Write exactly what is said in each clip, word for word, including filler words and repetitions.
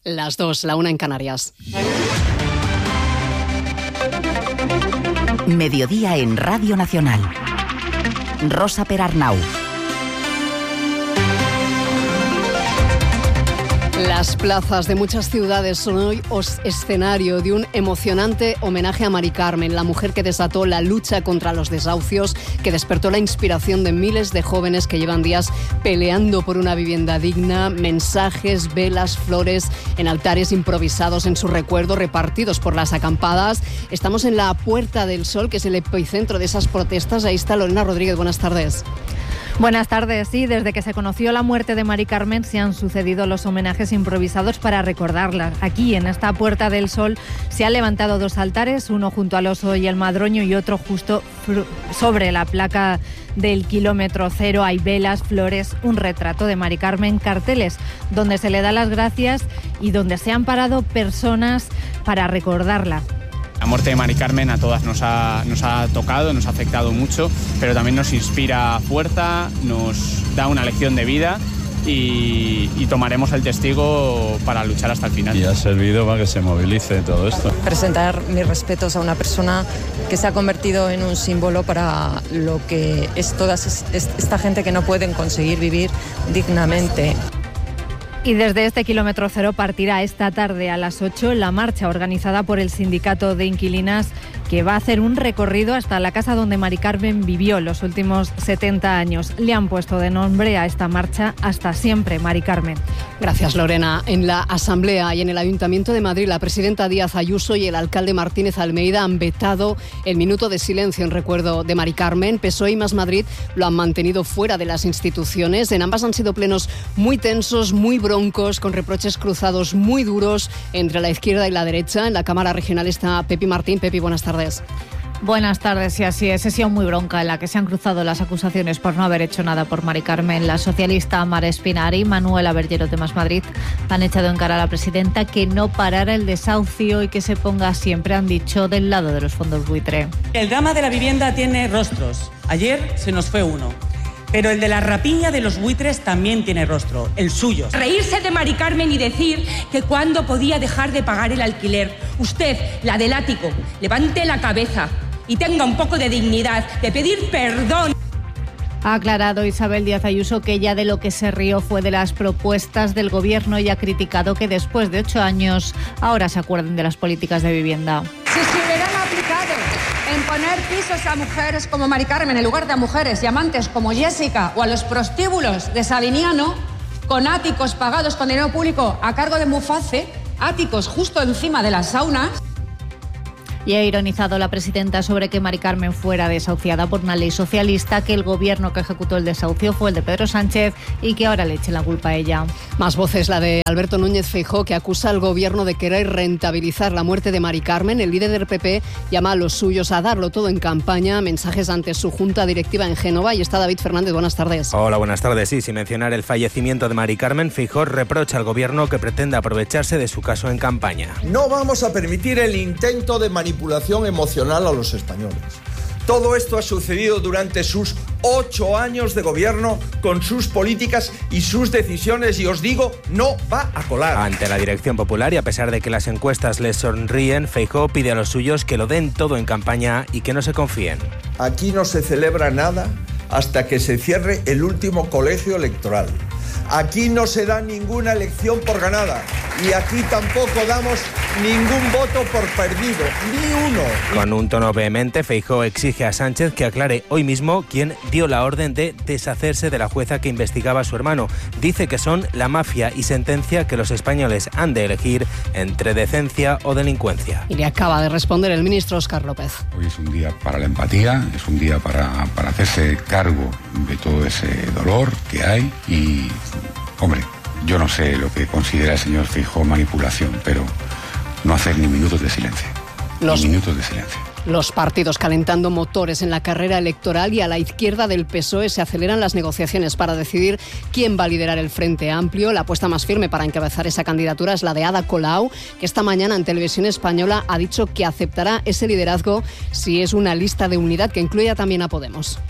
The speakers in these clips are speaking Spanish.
Las dos, la una en Canarias. Mediodía en Radio Nacional. Rosa Perarnau. Las plazas de muchas ciudades son hoy escenario de un emocionante homenaje a Mari Carmen, la mujer que desató la lucha contra los desahucios, que despertó la inspiración de miles de jóvenes que llevan días peleando por una vivienda digna. Mensajes, velas, flores en altares improvisados en su recuerdo, repartidos por las acampadas. Estamos en la Puerta del Sol, que es el epicentro de esas protestas. Ahí está Lorena Rodríguez. Buenas tardes. Buenas tardes. Sí, desde que se conoció la muerte de Mari Carmen se han sucedido los homenajes improvisados para recordarla. Aquí, en esta Puerta del Sol, se han levantado dos altares, uno junto al Oso y el Madroño y otro justo sobre la placa del kilómetro cero. Hay velas, flores, un retrato de Mari Carmen, carteles donde se le da las gracias y donde se han parado personas para recordarla. La muerte de Mari Carmen a todas nos ha, nos ha tocado, nos ha afectado mucho, pero también nos inspira fuerza, nos da una lección de vida y, y tomaremos el testigo para luchar hasta el final. Y ha servido para que se movilice todo esto. Presentar mis respetos a una persona que se ha convertido en un símbolo para lo que es toda esta gente que no pueden conseguir vivir dignamente. Y desde este kilómetro cero partirá esta tarde a las ocho la marcha organizada por el Sindicato de Inquilinas, que va a hacer un recorrido hasta la casa donde Mari Carmen vivió los últimos setenta años. Le han puesto de nombre a esta marcha Hasta Siempre, Mari Carmen. Gracias, Lorena. En la Asamblea y en el Ayuntamiento de Madrid, la presidenta Díaz Ayuso y el alcalde Martínez Almeida han vetado el minuto de silencio en recuerdo de Mari Carmen. P S O E y Más Madrid lo han mantenido fuera de las instituciones. En ambas han sido plenos muy tensos, muy broncos, con reproches cruzados muy duros entre la izquierda y la derecha. En la Cámara Regional está Pepi Martín. Pepi, buenas tardes. Buenas tardes, y así es, sesión muy bronca en la que se han cruzado las acusaciones por no haber hecho nada por Mari Carmen. La socialista Mar Espinari y Manuela Bergero de Más Madrid han echado en cara a la presidenta que no parara el desahucio y que se ponga siempre, han dicho, del lado de los fondos buitre. El drama de la vivienda tiene rostros. Ayer se nos fue uno. Pero el de la rapiña de los buitres también tiene rostro, el suyo. Reírse de Mari Carmen y decir que cuándo podía dejar de pagar el alquiler. Usted, la del ático, levante la cabeza y tenga un poco de dignidad de pedir perdón. Ha aclarado Isabel Díaz Ayuso que ella de lo que se rió fue de las propuestas del gobierno y ha criticado que después de ocho años ahora se acuerden de las políticas de vivienda. Si se hubieran aplicado en poner pisos a mujeres como Mari Carmen en lugar de a mujeres y amantes como Jessica o a los prostíbulos de Sabiniano, con áticos pagados con dinero público a cargo de Muface, áticos justo encima de las saunas. Y ha ironizado la presidenta sobre que Mari Carmen fuera desahuciada por una ley socialista, que el gobierno que ejecutó el desahucio fue el de Pedro Sánchez y que ahora le eche la culpa a ella. Más voces, la de Alberto Núñez Feijóo, que acusa al gobierno de querer rentabilizar la muerte de Mari Carmen. El líder del P P llama a los suyos a darlo todo en campaña. Mensajes ante su junta directiva en Génova. Y está David Fernández. Buenas tardes. Hola, buenas tardes. Sí, sin mencionar el fallecimiento de Mari Carmen, Feijóo reprocha al gobierno que pretende aprovecharse de su caso en campaña. No vamos a permitir el intento de manipulación manipulación emocional a los españoles. Todo esto ha sucedido durante sus ocho años de gobierno, con sus políticas y sus decisiones, y os digo, no va a colar. Ante la dirección popular, y a pesar de que las encuestas les sonríen, Feijóo pide a los suyos que lo den todo en campaña y que no se confíen. Aquí no se celebra nada hasta que se cierre el último colegio electoral. Aquí no se da ninguna elección por ganada y aquí tampoco damos ningún voto por perdido, ni uno. Con un tono vehemente, Feijóo exige a Sánchez que aclare hoy mismo quién dio la orden de deshacerse de la jueza que investigaba a su hermano. Dice que son la mafia y sentencia que los españoles han de elegir entre decencia o delincuencia. Y le acaba de responder el ministro Óscar López. Hoy es un día para la empatía, es un día para, para hacerse cargo de todo ese dolor que hay y... Hombre, yo no sé lo que considera el señor Feijóo manipulación, pero no hacer ni minutos de silencio. Los, ni minutos de silencio. Los partidos calentando motores en la carrera electoral, y a la izquierda del P S O E se aceleran las negociaciones para decidir quién va a liderar el Frente Amplio. La apuesta más firme para encabezar esa candidatura es la de Ada Colau, que esta mañana en Televisión Española ha dicho que aceptará ese liderazgo si es una lista de unidad que incluya también a Podemos.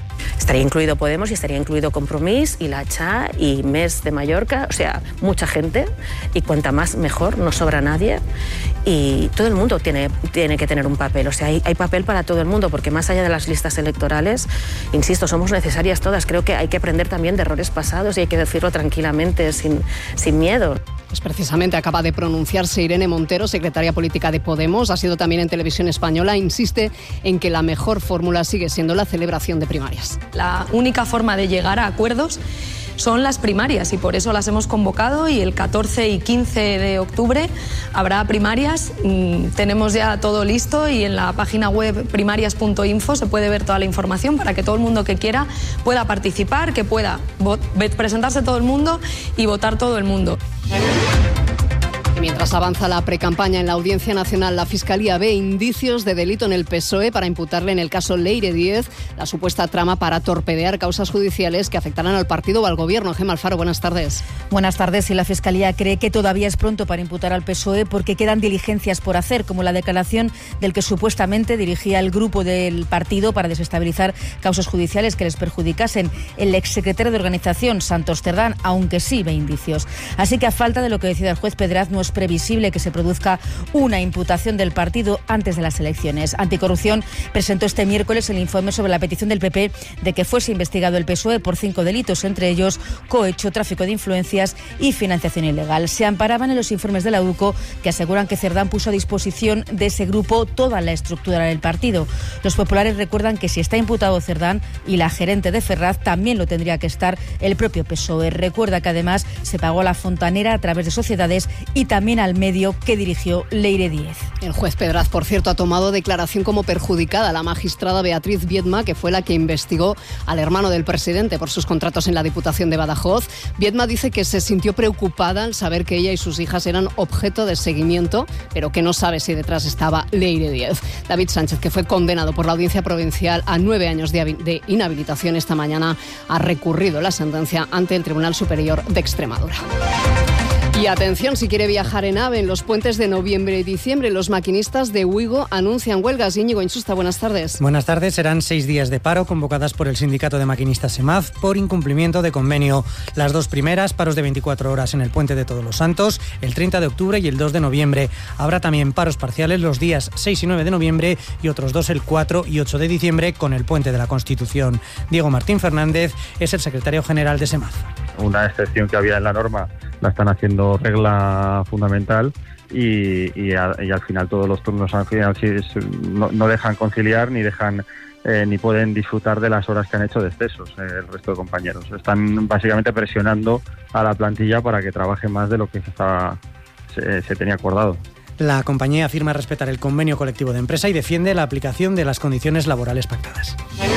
Estaría incluido Podemos y estaría incluido Compromís y La Cha y Mes de Mallorca, o sea, mucha gente, y cuanta más mejor, no sobra nadie, y todo el mundo tiene, tiene que tener un papel, o sea, hay, hay papel para todo el mundo, porque más allá de las listas electorales, insisto, somos necesarias todas. Creo que hay que aprender también de errores pasados y hay que decirlo tranquilamente, sin, sin miedo. Pues precisamente acaba de pronunciarse Irene Montero, secretaria política de Podemos, ha sido también en Televisión Española, insiste en que la mejor fórmula sigue siendo la celebración de primarias. La única forma de llegar a acuerdos son las primarias y por eso las hemos convocado, y el catorce y quince de octubre habrá primarias. Tenemos ya todo listo y en la página web primarias punto info se puede ver toda la información para que todo el mundo que quiera pueda participar, que pueda presentarse todo el mundo y votar todo el mundo. Mientras avanza la precampaña en la Audiencia Nacional, la Fiscalía ve indicios de delito en el P S O E para imputarle en el caso Leire Díez la supuesta trama para torpedear causas judiciales que afectarán al partido o al gobierno. Gemma Alfaro, buenas tardes. Buenas tardes. Y la Fiscalía cree que todavía es pronto para imputar al P S O E porque quedan diligencias por hacer, como la declaración del que supuestamente dirigía el grupo del partido para desestabilizar causas judiciales que les perjudicasen, el exsecretario de organización, Santos Cerdán, aunque sí ve indicios. Así que a falta de lo que decida el juez Pedraz, no es previsible que se produzca una imputación del partido antes de las elecciones. Anticorrupción presentó este miércoles el informe sobre la petición del P P de que fuese investigado el P S O E por cinco delitos, entre ellos cohecho, tráfico de influencias y financiación ilegal. Se amparaban en los informes de la U C O, que aseguran que Cerdán puso a disposición de ese grupo toda la estructura del partido. Los populares recuerdan que si está imputado Cerdán y la gerente de Ferraz, también lo tendría que estar el propio P S O E. Recuerda que además se pagó a la fontanera a través de sociedades y también al medio que dirigió Leire Díez. El juez Pedraz, por cierto, ha tomado declaración como perjudicada a la magistrada Beatriz Viedma, que fue la que investigó al hermano del presidente por sus contratos en la Diputación de Badajoz. Viedma dice que se sintió preocupada al saber que ella y sus hijas eran objeto de seguimiento, pero que no sabe si detrás estaba Leire Díez. David Sánchez, que fue condenado por la Audiencia Provincial a nueve años de, de inhabilitación, esta mañana ha recurrido la sentencia ante el Tribunal Superior de Extremadura. Y atención, si quiere viajar en AVE en los puentes de noviembre y diciembre, los maquinistas de Wigo anuncian huelgas. Íñigo Insusta, buenas tardes. Buenas tardes. Serán seis días de paro convocadas por el Sindicato de Maquinistas SEMAF por incumplimiento de convenio. Las dos primeras, paros de veinticuatro horas en el Puente de Todos los Santos, el treinta de octubre y el dos de noviembre. Habrá también paros parciales los días seis y nueve de noviembre y otros dos el cuatro y ocho de diciembre con el Puente de la Constitución. Diego Martín Fernández es el secretario general de SEMAF. Una excepción que había en la norma la están haciendo regla fundamental y, y, a, y al final todos los turnos al final, no, no dejan conciliar ni dejan eh, ni pueden disfrutar de las horas que han hecho de excesos eh, el resto de compañeros. Están básicamente presionando a la plantilla para que trabaje más de lo que se, estaba, se, se tenía acordado. La compañía afirma respetar el convenio colectivo de empresa y defiende la aplicación de las condiciones laborales pactadas.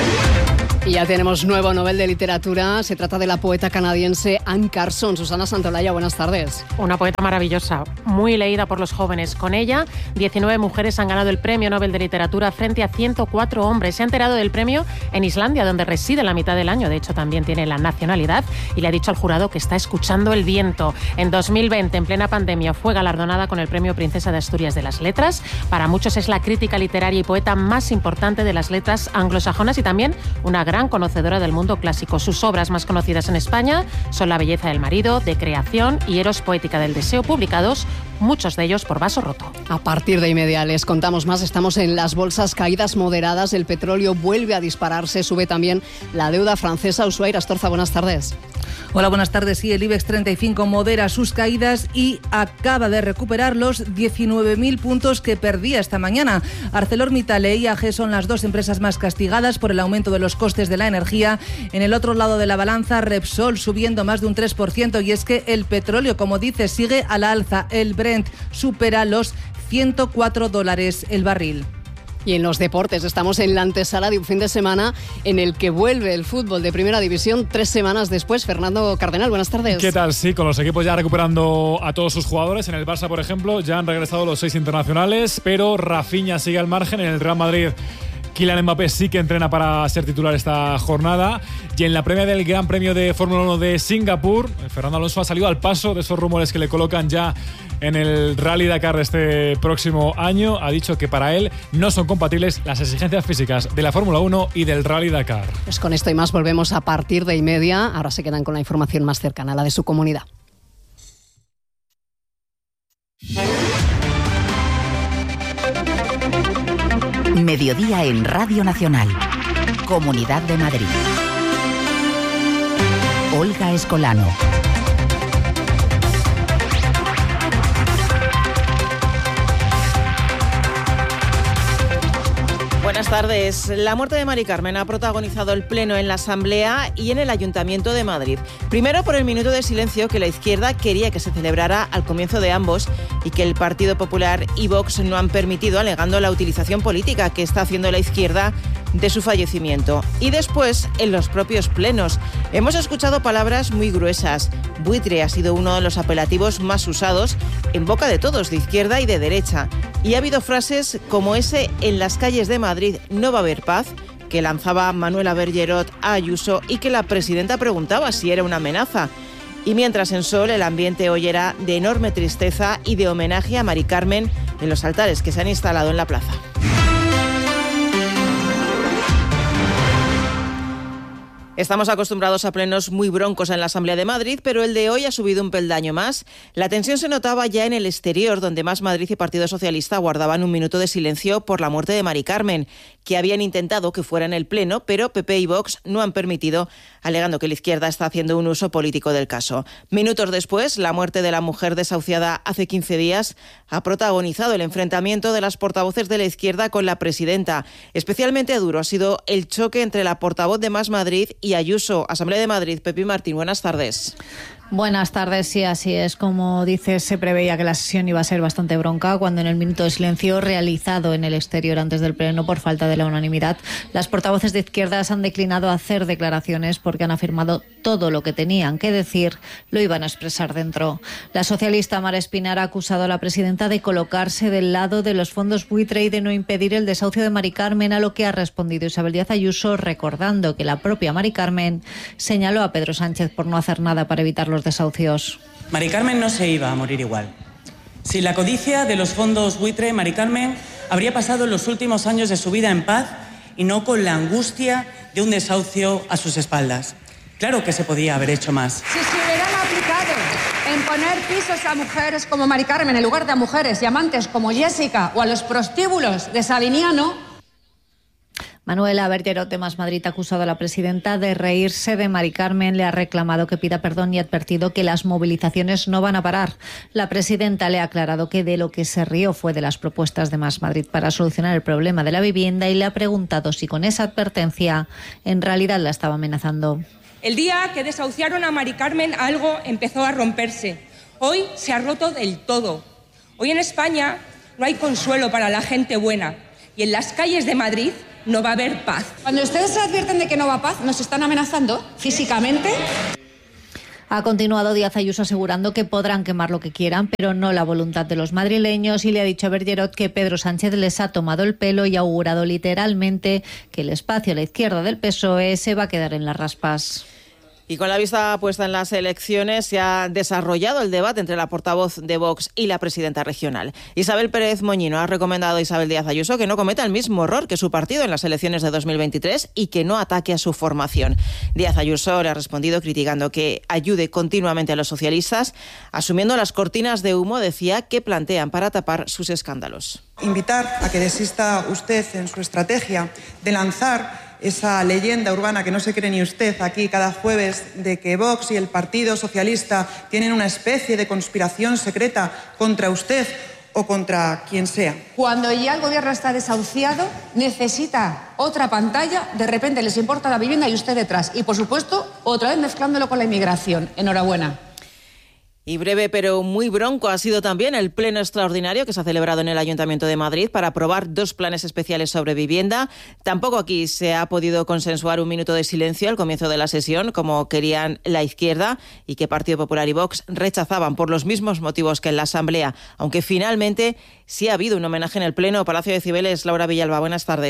Y ya tenemos nuevo Nobel de Literatura. Se trata de la poeta canadiense Anne Carson. Susana Santolaya, buenas tardes. Una poeta maravillosa, muy leída por los jóvenes. Con ella, diecinueve mujeres han ganado el Premio Nobel de Literatura frente a ciento cuatro hombres. Se ha enterado del premio en Islandia, donde reside la mitad del año. De hecho, también tiene la nacionalidad y le ha dicho al jurado que está escuchando el viento. En dos mil veinte, en plena pandemia, fue galardonada con el Premio Princesa de Asturias de las Letras. Para muchos es la crítica literaria y poeta más importante de las letras anglosajonas y también una gran gran conocedora del mundo clásico. Sus obras más conocidas en España son La belleza del marido, De creación y Eros poética del deseo, publicados muchos de ellos por Vaso Roto. A partir de inmediato les contamos más. Estamos en las bolsas, caídas moderadas, el petróleo vuelve a dispararse, sube también la deuda francesa. Ushuaia Astorza, buenas tardes. Hola, buenas tardes. Sí, el IBEX treinta y cinco modera sus caídas y acaba de recuperar los diecinueve mil puntos que perdía esta mañana. ArcelorMittal e I A G son las dos empresas más castigadas por el aumento de los costes de la energía. En el otro lado de la balanza, Repsol subiendo más de un tres por ciento, y es que el petróleo, como dice, sigue a la alza. El Brent supera los ciento cuatro dólares el barril. Y en los deportes estamos en la antesala de un fin de semana en el que vuelve el fútbol de Primera División tres semanas después. Fernando Cardenal, buenas tardes. ¿Qué tal? Sí, con los equipos ya recuperando a todos sus jugadores. En el Barça, por ejemplo, ya han regresado los seis internacionales, pero Rafinha sigue al margen. En el Real Madrid Kylian Mbappé sí que entrena para ser titular esta jornada. Y en la premia del Gran Premio de Fórmula uno de Singapur, Fernando Alonso ha salido al paso de esos rumores que le colocan ya en el Rally Dakar este próximo año. Ha dicho que para él no son compatibles las exigencias físicas de la Fórmula uno y del Rally Dakar. Pues con esto y más volvemos a partir de y media. Ahora se quedan con la información más cercana, la de su comunidad. Mediodía en Radio Nacional. Comunidad de Madrid. Olga Escolano. Buenas tardes. La muerte de Mari Carmen ha protagonizado el pleno en la Asamblea y en el Ayuntamiento de Madrid. Primero por el minuto de silencio que la izquierda quería que se celebrara al comienzo de ambos y que el Partido Popular y Vox no han permitido, alegando la utilización política que está haciendo la izquierda de su fallecimiento. Y después, en los propios plenos, hemos escuchado palabras muy gruesas. Buitre ha sido uno de los apelativos más usados en boca de todos, de izquierda y de derecha. Y ha habido frases como ese "en las calles de Madrid no va a haber paz", que lanzaba Manuela Bergerot a Ayuso y que la presidenta preguntaba si era una amenaza. Y mientras en Sol el ambiente hoy era de enorme tristeza y de homenaje a Mari Carmen en los altares que se han instalado en la plaza. Estamos acostumbrados a plenos muy broncos en la Asamblea de Madrid, pero el de hoy ha subido un peldaño más. La tensión se notaba ya en el exterior, donde Más Madrid y Partido Socialista guardaban un minuto de silencio por la muerte de Mari Carmen, que habían intentado que fuera en el pleno, pero P P y Vox no han permitido, alegando que la izquierda está haciendo un uso político del caso. Minutos después, la muerte de la mujer desahuciada hace quince días ha protagonizado el enfrentamiento de las portavoces de la izquierda con la presidenta. Especialmente duro ha sido el choque entre la portavoz de Más Madrid y Ayuso. Asamblea de Madrid, Pepi Martín, buenas tardes. Buenas tardes, sí, así es. Como dices, se preveía que la sesión iba a ser bastante bronca cuando en el minuto de silencio realizado en el exterior antes del pleno por falta de la unanimidad, las portavoces de izquierdas han declinado hacer declaraciones porque han afirmado todo lo que tenían que decir lo iban a expresar dentro. La socialista Mara Espinar ha acusado a la presidenta de colocarse del lado de los fondos buitre y de no impedir el desahucio de Mari Carmen, a lo que ha respondido Isabel Díaz Ayuso, recordando que la propia Mari Carmen señaló a Pedro Sánchez por no hacer nada para evitarlo los desahucios. Mari Carmen no se iba a morir igual. Sin la codicia de los fondos buitre, Mari Carmen habría pasado los últimos años de su vida en paz y no con la angustia de un desahucio a sus espaldas. Claro que se podía haber hecho más. Si se hubieran aplicado en poner pisos a mujeres como Mari Carmen en lugar de a mujeres y amantes como Jessica o a los prostíbulos de Sabiniano. Manuela Bergerot de Más Madrid ha acusado a la presidenta de reírse de Mari Carmen, le ha reclamado que pida perdón y ha advertido que las movilizaciones no van a parar. La presidenta le ha aclarado que de lo que se rió fue de las propuestas de Más Madrid para solucionar el problema de la vivienda y le ha preguntado si con esa advertencia en realidad la estaba amenazando. El día que desahuciaron a Mari Carmen algo empezó a romperse. Hoy se ha roto del todo. Hoy en España no hay consuelo para la gente buena y en las calles de Madrid no va a haber paz. Cuando ustedes se advierten de que no va a paz, ¿nos están amenazando físicamente? Ha continuado Díaz Ayuso asegurando que podrán quemar lo que quieran, pero no la voluntad de los madrileños, y le ha dicho a Bergerot que Pedro Sánchez les ha tomado el pelo y ha augurado literalmente que el espacio a la izquierda del P S O E se va a quedar en las raspas. Y con la vista puesta en las elecciones, se ha desarrollado el debate entre la portavoz de Vox y la presidenta regional. Isabel Pérez Moñino ha recomendado a Isabel Díaz Ayuso que no cometa el mismo error que su partido en las elecciones de dos mil veintitrés y que no ataque a su formación. Díaz Ayuso le ha respondido criticando que ayude continuamente a los socialistas, asumiendo las cortinas de humo, decía, que plantean para tapar sus escándalos. Invitar a que desista usted en su estrategia de lanzar esa leyenda urbana que no se cree ni usted aquí cada jueves de que Vox y el Partido Socialista tienen una especie de conspiración secreta contra usted o contra quien sea. Cuando ya el gobierno está desahuciado, necesita otra pantalla, de repente les importa la vivienda y usted detrás. Y por supuesto, otra vez mezclándolo con la inmigración. Enhorabuena. Y breve pero muy bronco ha sido también el pleno extraordinario que se ha celebrado en el Ayuntamiento de Madrid para aprobar dos planes especiales sobre vivienda. Tampoco aquí se ha podido consensuar un minuto de silencio al comienzo de la sesión, como querían la izquierda y que Partido Popular y Vox rechazaban por los mismos motivos que en la Asamblea, aunque finalmente sí ha habido un homenaje en el pleno. Palacio de Cibeles, Laura Villalba, buenas tardes.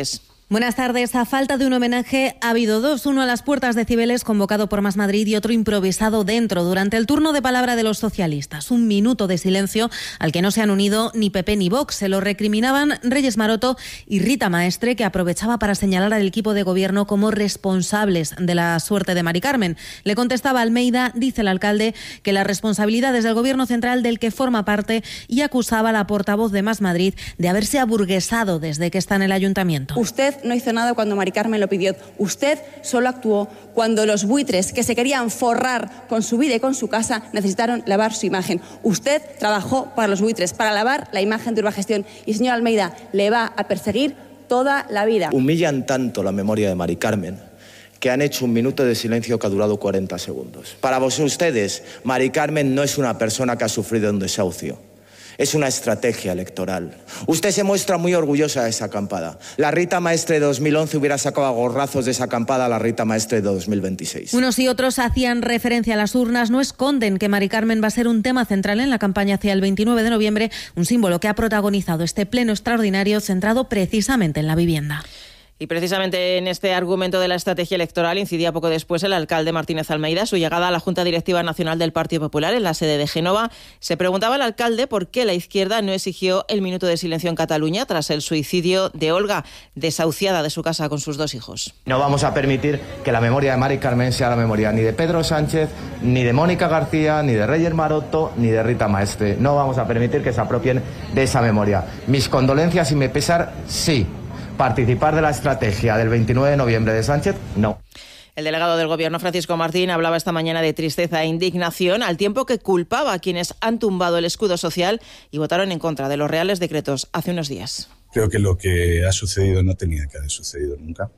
Buenas tardes. A falta de un homenaje ha habido dos, uno a las puertas de Cibeles convocado por Más Madrid y otro improvisado dentro durante el turno de palabra de los socialistas. Un minuto de silencio al que no se han unido ni P P ni Vox. Se lo recriminaban Reyes Maroto y Rita Maestre, que aprovechaba para señalar al equipo de gobierno como responsables de la suerte de Mari Carmen. Le contestaba Almeida, dice el alcalde, que la responsabilidad es del gobierno central del que forma parte, y acusaba a la portavoz de Más Madrid de haberse aburguesado desde que está en el ayuntamiento. Usted no hizo nada cuando Mari Carmen lo pidió. Usted solo actuó cuando los buitres que se querían forrar con su vida y con su casa necesitaron lavar su imagen. Usted trabajó para los buitres, para lavar la imagen de Urbagestión. Y, señor Almeida, le va a perseguir toda la vida. Humillan tanto la memoria de Mari Carmen que han hecho un minuto de silencio que ha durado cuarenta segundos. Para vos, ustedes, Mari Carmen no es una persona que ha sufrido un desahucio. Es una estrategia electoral. Usted se muestra muy orgullosa de esa acampada. La Rita Maestre de dos mil once hubiera sacado a gorrazos de esa acampada a la Rita Maestre de dos mil veintiséis. Unos y otros hacían referencia a las urnas, no esconden que Mari Carmen va a ser un tema central en la campaña hacia el veintinueve de noviembre, un símbolo que ha protagonizado este pleno extraordinario centrado precisamente en la vivienda. Y precisamente en este argumento de la estrategia electoral incidía poco después el alcalde Martínez Almeida. Su llegada a la Junta Directiva Nacional del Partido Popular en la sede de Génova. Se preguntaba el alcalde por qué la izquierda no exigió el minuto de silencio en Cataluña tras el suicidio de Olga, desahuciada de su casa con sus dos hijos. No vamos a permitir que la memoria de Mari Carmen sea la memoria ni de Pedro Sánchez, ni de Mónica García, ni de Reyes Maroto, ni de Rita Maestre. No vamos a permitir que se apropien de esa memoria. Mis condolencias y mi pesar, sí. Participar de la estrategia del veintinueve de noviembre de Sánchez, no. El delegado del Gobierno, Francisco Martín, hablaba esta mañana de tristeza e indignación, al tiempo que culpaba a quienes han tumbado el escudo social y votaron en contra de los reales decretos hace unos días. Creo que lo que ha sucedido no tenía que haber sucedido nunca.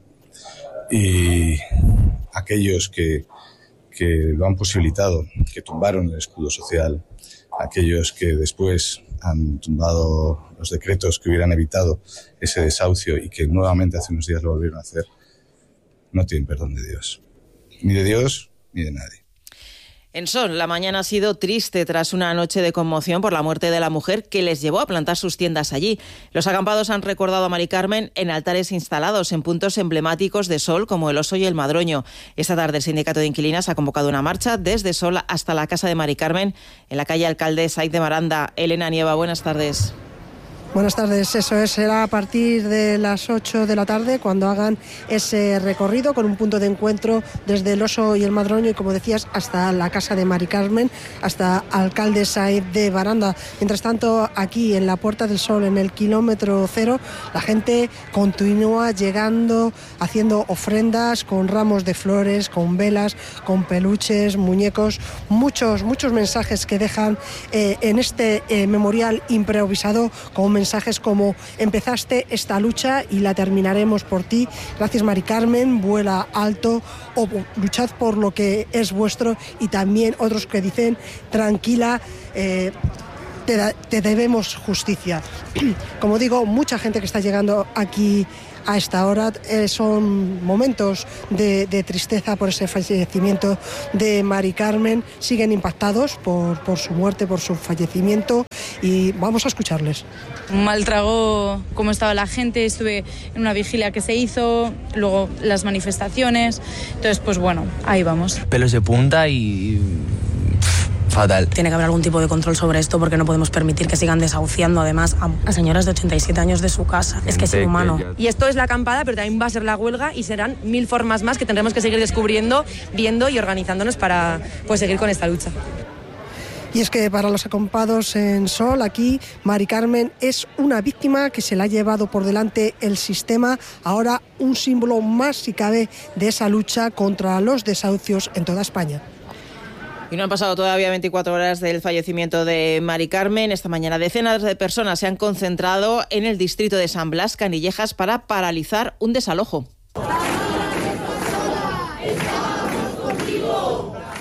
Y aquellos que, que lo han posibilitado, que tumbaron el escudo social, aquellos que después han tumbado los decretos que hubieran evitado ese desahucio y que nuevamente hace unos días lo volvieron a hacer, no tienen perdón de Dios. Ni de Dios, ni de nadie. En Sol, la mañana ha sido triste tras una noche de conmoción por la muerte de la mujer que les llevó a plantar sus tiendas allí. Los acampados han recordado a Mari Carmen en altares instalados en puntos emblemáticos de Sol como el Oso y el Madroño. Esta tarde el Sindicato de Inquilinas ha convocado una marcha desde Sol hasta la casa de Mari Carmen en la calle Alcalde Saiz de Maranda. Elena Nieva, buenas tardes. Buenas tardes, eso es, será a partir de las ocho de la tarde cuando hagan ese recorrido con un punto de encuentro desde el Oso y el Madroño y, como decías, hasta la casa de Mari Carmen, hasta Alcalde Saiz de Baranda. Mientras tanto, aquí en la Puerta del Sol, en el kilómetro cero, la gente continúa llegando, haciendo ofrendas con ramos de flores, con velas, con peluches, muñecos, muchos, muchos mensajes que dejan eh, en este eh, memorial improvisado, con mensajes como: empezaste esta lucha y la terminaremos por ti, gracias Mari Carmen, vuela alto, o luchad por lo que es vuestro, y también otros que dicen: tranquila, eh, te, da, te debemos justicia. Como digo, mucha gente que está llegando aquí a esta hora, eh, son momentos de, de tristeza por ese fallecimiento de Mari Carmen. Siguen impactados por, por su muerte, por su fallecimiento, y vamos a escucharles. Mal trago cómo estaba la gente, estuve en una vigilia que se hizo, luego las manifestaciones, entonces pues bueno, ahí vamos. Pelos de punta y... fatal. Tiene que haber algún tipo de control sobre esto porque no podemos permitir que sigan desahuciando además a, a señoras de ochenta y siete años de su casa. Es que es inhumano. Y esto es la acampada, pero también va a ser la huelga y serán mil formas más que tendremos que seguir descubriendo, viendo y organizándonos para pues, seguir con esta lucha. Y es que para los acampados en Sol, aquí, Mari Carmen es una víctima que se la ha llevado por delante el sistema, ahora un símbolo más, si cabe, de esa lucha contra los desahucios en toda España. Y no han pasado todavía veinticuatro horas del fallecimiento de Mari Carmen. Esta mañana decenas de personas se han concentrado en el distrito de San Blas, Canillejas, para paralizar un desalojo. Y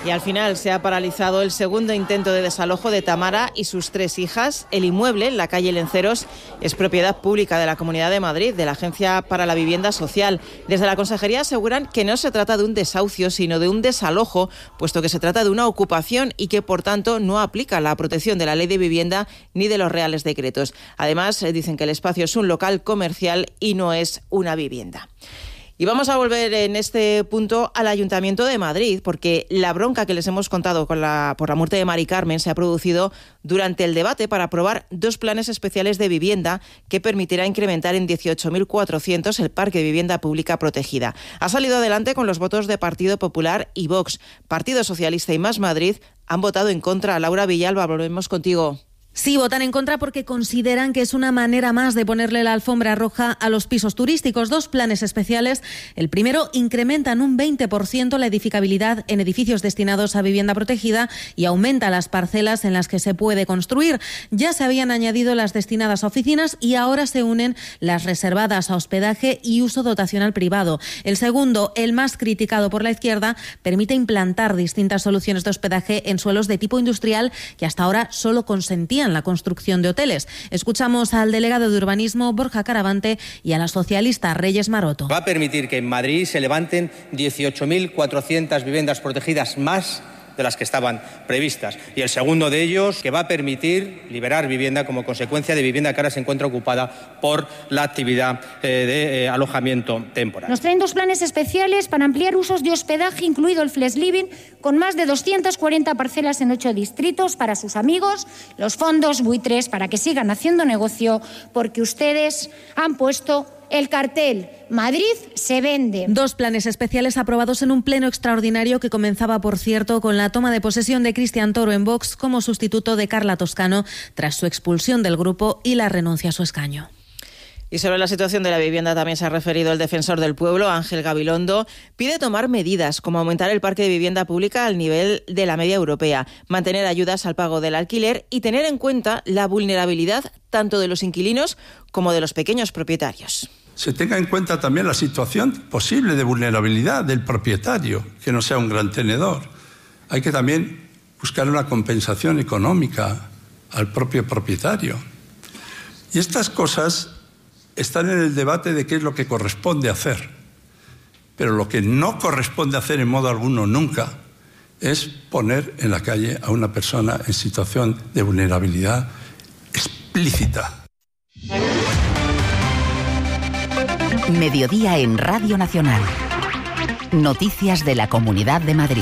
Y al final se ha paralizado el segundo intento de desalojo de Tamara y sus tres hijas. El inmueble, en la calle Lenceros, es propiedad pública de la Comunidad de Madrid, de la Agencia para la Vivienda Social. Desde la Consejería aseguran que no se trata de un desahucio, sino de un desalojo, puesto que se trata de una ocupación y que, por tanto, no aplica la protección de la Ley de Vivienda ni de los Reales Decretos. Además, dicen que el espacio es un local comercial y no es una vivienda. Y vamos a volver en este punto al Ayuntamiento de Madrid, porque la bronca que les hemos contado con la, por la muerte de Mari Carmen se ha producido durante el debate para aprobar dos planes especiales de vivienda que permitirá incrementar en dieciocho mil cuatrocientos el parque de vivienda pública protegida. Ha salido adelante con los votos de Partido Popular y Vox. Partido Socialista y Más Madrid han votado en contra. Laura Villalba, volvemos contigo. Sí, votan en contra porque consideran que es una manera más de ponerle la alfombra roja a los pisos turísticos. Dos planes especiales. El primero incrementa en un veinte por ciento la edificabilidad en edificios destinados a vivienda protegida y aumenta las parcelas en las que se puede construir. Ya se habían añadido las destinadas a oficinas y ahora se unen las reservadas a hospedaje y uso dotacional privado. El segundo, el más criticado por la izquierda, permite implantar distintas soluciones de hospedaje en suelos de tipo industrial que hasta ahora solo consentían la construcción de hoteles. Escuchamos al delegado de urbanismo, Borja Caravante, y a la socialista Reyes Maroto. Va a permitir que en Madrid se levanten dieciocho mil cuatrocientas viviendas protegidas más de las que estaban previstas. Y el segundo de ellos, que va a permitir liberar vivienda como consecuencia de vivienda que ahora se encuentra ocupada por la actividad eh, de eh, alojamiento temporal. Nos traen dos planes especiales para ampliar usos de hospedaje, incluido el Flex Living, con más de doscientas cuarenta parcelas en ocho distritos para sus amigos, los fondos buitres, para que sigan haciendo negocio, porque ustedes han puesto el cartel Madrid se vende. Dos planes especiales aprobados en un pleno extraordinario que comenzaba, por cierto, con la toma de posesión de Cristian Toro en Vox como sustituto de Carla Toscano tras su expulsión del grupo y la renuncia a su escaño. Y sobre la situación de la vivienda también se ha referido el defensor del pueblo, Ángel Gabilondo. Pide tomar medidas como aumentar el parque de vivienda pública al nivel de la media europea, mantener ayudas al pago del alquiler y tener en cuenta la vulnerabilidad tanto de los inquilinos como de los pequeños propietarios. Se tenga en cuenta también la situación posible de vulnerabilidad del propietario, que no sea un gran tenedor. Hay que también buscar una compensación económica al propio propietario. Y estas cosas están en el debate de qué es lo que corresponde hacer. Pero lo que no corresponde hacer en modo alguno nunca es poner en la calle a una persona en situación de vulnerabilidad explícita. Mediodía en Radio Nacional. Noticias de la Comunidad de Madrid.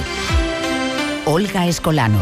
Olga Escolano.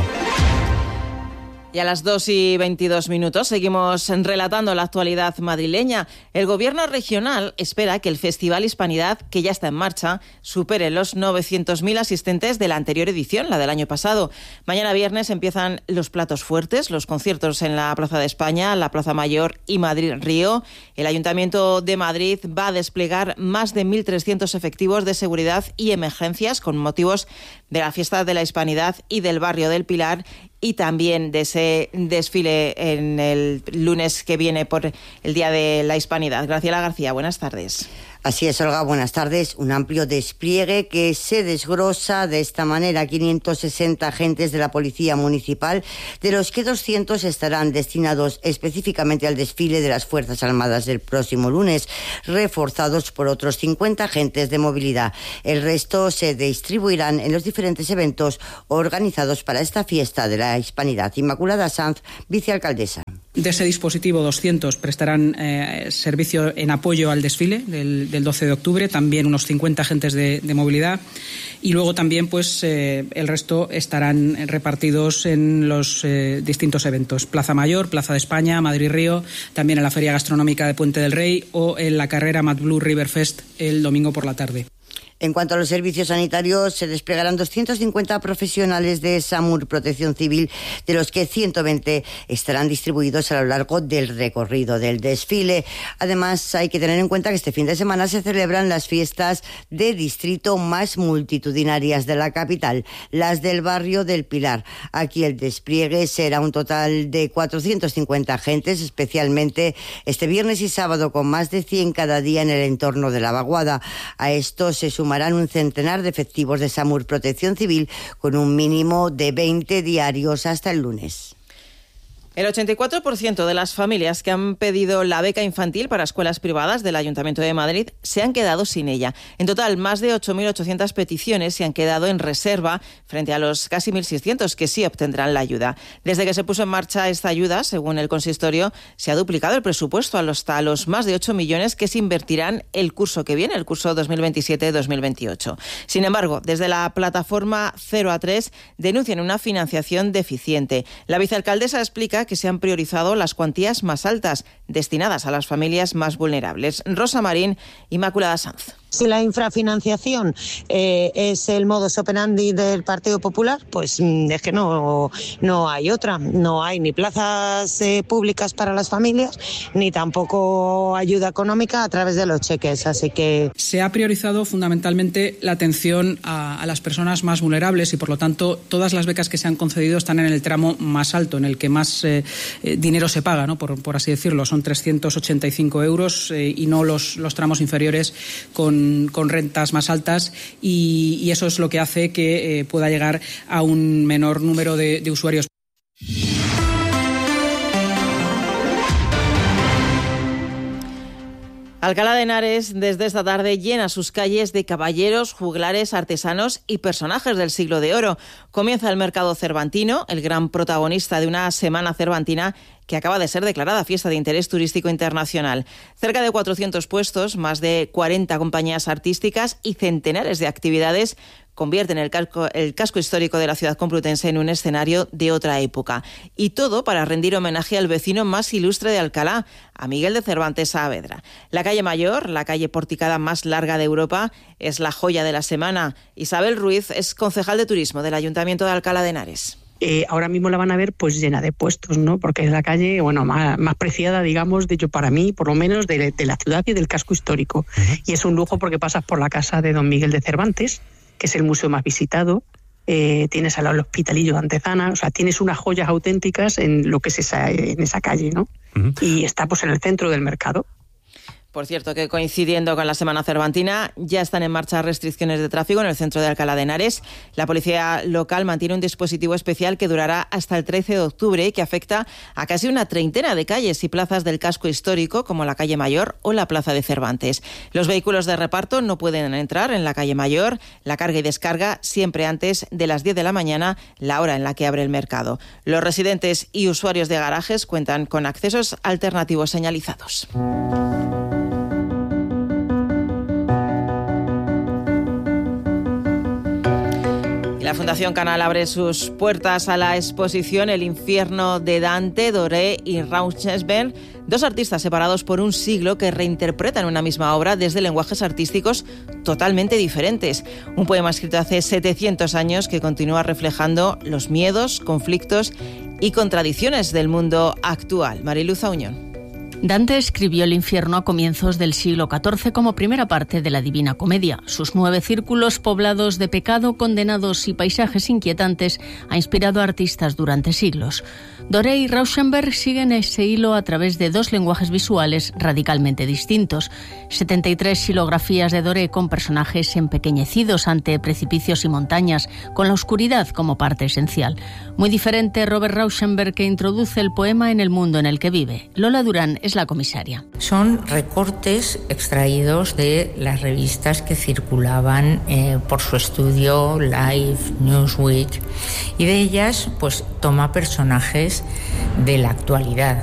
Y a las dos y veintidós minutos seguimos relatando la actualidad madrileña. El Gobierno regional espera que el Festival Hispanidad, que ya está en marcha, supere los novecientos mil asistentes de la anterior edición, la del año pasado. Mañana viernes empiezan los platos fuertes, los conciertos en la Plaza de España, la Plaza Mayor y Madrid-Río. El Ayuntamiento de Madrid va a desplegar más de mil trescientos efectivos de seguridad y emergencias con motivos de la fiesta de la Hispanidad y del barrio del Pilar, y también de ese desfile en el lunes que viene por el Día de la Hispanidad. Graciela García, buenas tardes. Así es, Olga, buenas tardes. Un amplio despliegue que se desglosa de esta manera. quinientos sesenta agentes de la Policía Municipal, de los que doscientos estarán destinados específicamente al desfile de las Fuerzas Armadas del próximo lunes, reforzados por otros cincuenta agentes de movilidad. El resto se distribuirán en los diferentes eventos organizados para esta fiesta de la Hispanidad. Inmaculada Sanz, vicealcaldesa. De ese dispositivo, doscientos prestarán eh, servicio en apoyo al desfile del, del doce de octubre, también unos cincuenta agentes de, de movilidad, y luego también pues eh, el resto estarán repartidos en los eh, distintos eventos. Plaza Mayor, Plaza de España, Madrid-Río, también en la Feria Gastronómica de Puente del Rey o en la carrera MadBlue River Fest el domingo por la tarde. En cuanto a los servicios sanitarios, se desplegarán doscientos cincuenta profesionales de SAMUR Protección Civil, de los que ciento veinte estarán distribuidos a lo largo del recorrido del desfile. Además, hay que tener en cuenta que este fin de semana se celebran las fiestas de distrito más multitudinarias de la capital, las del barrio del Pilar. Aquí el despliegue será un total de cuatrocientos cincuenta agentes, especialmente este viernes y sábado, con más de cien cada día en el entorno de la vaguada. A esto se sumará sumarán un centenar de efectivos de SAMUR Protección Civil con un mínimo de veinte diarios hasta el lunes. El ochenta y cuatro por ciento de las familias que han pedido la beca infantil para escuelas privadas del Ayuntamiento de Madrid se han quedado sin ella. En total, más de ocho mil ochocientas peticiones se han quedado en reserva frente a los casi mil seiscientos que sí obtendrán la ayuda. Desde que se puso en marcha esta ayuda, según el consistorio, se ha duplicado el presupuesto hasta los más de ocho millones que se invertirán el curso que viene, el curso dos mil veintisiete dos mil veintiocho. Sin embargo, desde la plataforma cero a tres denuncian una financiación deficiente. La vicealcaldesa explica que se han priorizado las cuantías más altas destinadas a las familias más vulnerables. Rosa Marín, Inmaculada Sanz. Si la infrafinanciación eh, es el modus operandi del Partido Popular, pues es que no, no hay otra. No hay ni plazas eh, públicas para las familias, ni tampoco ayuda económica a través de los cheques. Así que se ha priorizado fundamentalmente la atención a, a las personas más vulnerables y, por lo tanto, todas las becas que se han concedido están en el tramo más alto, en el que más eh, eh, dinero se paga, ¿no? por, por así decirlo. Son trescientos ochenta y cinco euros eh, y no los, los tramos inferiores con con rentas más altas y, y eso es lo que hace que eh, pueda llegar a un menor número de, de usuarios. Alcalá de Henares desde esta tarde llena sus calles de caballeros, juglares, artesanos y personajes del siglo de oro. Comienza el mercado cervantino, el gran protagonista de una semana cervantina que acaba de ser declarada fiesta de interés turístico internacional. Cerca de cuatrocientos puestos, más de cuarenta compañías artísticas y centenares de actividades convierten el casco, el casco histórico de la ciudad complutense en un escenario de otra época. Y todo para rendir homenaje al vecino más ilustre de Alcalá, a Miguel de Cervantes Saavedra. La calle Mayor, la calle porticada más larga de Europa, es la joya de la semana. Isabel Ruiz es concejal de turismo del Ayuntamiento de Alcalá de Henares. Eh, ahora mismo la van a ver pues llena de puestos, ¿no? Porque es la calle, bueno, más, más preciada, digamos, de hecho para mí, por lo menos, de, de la ciudad y del casco histórico. Uh-huh. Y es un lujo porque pasas por la casa de don Miguel de Cervantes, que es el museo más visitado, eh, tienes al lado el Hospitalillo de Antezana, o sea, tienes unas joyas auténticas en lo que es esa, en esa calle, ¿no? Uh-huh. Y está pues en el centro del mercado. Por cierto, que coincidiendo con la Semana Cervantina, ya están en marcha restricciones de tráfico en el centro de Alcalá de Henares. La policía local mantiene un dispositivo especial que durará hasta el trece de octubre y que afecta a casi una treintena de calles y plazas del casco histórico, como la calle Mayor o la plaza de Cervantes. Los vehículos de reparto no pueden entrar en la calle Mayor. La carga y descarga siempre antes de las diez de la mañana, la hora en la que abre el mercado. Los residentes y usuarios de garajes cuentan con accesos alternativos señalizados. La Fundación Canal abre sus puertas a la exposición El infierno de Dante, Doré y Rauschenberg, dos artistas separados por un siglo que reinterpretan una misma obra desde lenguajes artísticos totalmente diferentes. Un poema escrito hace setecientos años que continúa reflejando los miedos, conflictos y contradicciones del mundo actual. Mariluz Auñón. Dante escribió El infierno a comienzos del siglo catorce como primera parte de la Divina Comedia. Sus nueve círculos poblados de pecado, condenados y paisajes inquietantes ha inspirado a artistas durante siglos. Doré y Rauschenberg siguen ese hilo a través de dos lenguajes visuales radicalmente distintos. setenta y tres xilografías de Doré con personajes empequeñecidos ante precipicios y montañas, con la oscuridad como parte esencial. Muy diferente Robert Rauschenberg, que introduce el poema en el mundo en el que vive. Lola Durán es la comisaria. Son recortes extraídos de las revistas que circulaban eh, por su estudio, Life, Newsweek, y de ellas pues toma personajes de la actualidad.